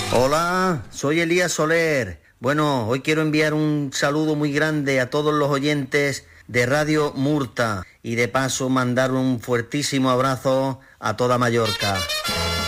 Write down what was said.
Hola, soy Elías Soler. Bueno, hoy quiero enviar un saludo muy grande a todos los oyentes de Radio Murta y de paso mandar un fuertísimo abrazo a toda Mallorca.